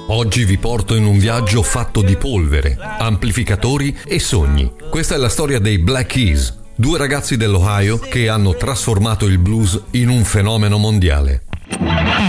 Oggi vi porto in un viaggio fatto di polvere, amplificatori e sogni. Questa è la storia dei Black Keys, due ragazzi dell'Ohio che hanno trasformato il blues in un fenomeno mondiale.